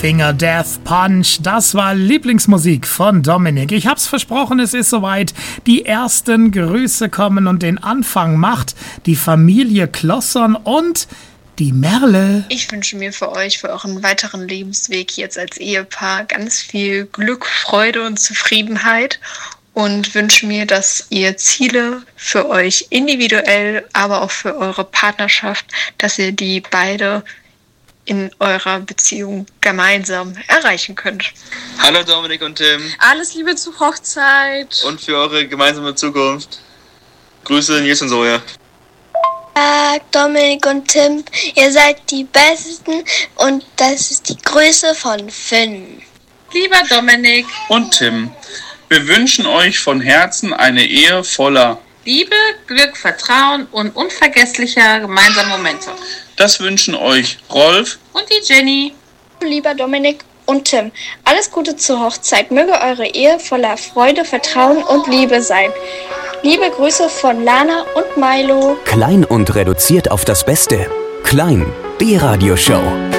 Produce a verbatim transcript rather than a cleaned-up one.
Finger Death Punch, das war Lieblingsmusik von Dominik. Ich hab's versprochen, es ist soweit. Die ersten Grüße kommen und den Anfang macht die Familie Klosson und die Merle. Ich wünsche mir für euch, für euren weiteren Lebensweg jetzt als Ehepaar ganz viel Glück, Freude und Zufriedenheit und wünsche mir, dass ihr Ziele für euch individuell, aber auch für eure Partnerschaft, dass ihr die beide in eurer Beziehung gemeinsam erreichen könnt. Hallo Dominik und Tim. Alles Liebe zur Hochzeit. Und für eure gemeinsame Zukunft. Grüße, Nils und Soja. Tag, Dominik und Tim. Ihr seid die Besten und das ist die Größe von Finn. Lieber Dominik und Tim, wir wünschen euch von Herzen eine Ehe voller Liebe, Glück, Vertrauen und unvergesslicher gemeinsamer Momente. Das wünschen euch Rolf und die Jenny. Lieber Dominik und Tim, alles Gute zur Hochzeit. Möge eure Ehe voller Freude, Vertrauen und Liebe sein. Liebe Grüße von Lana und Milo. Klein und reduziert auf das Beste. Klein, die Radioshow.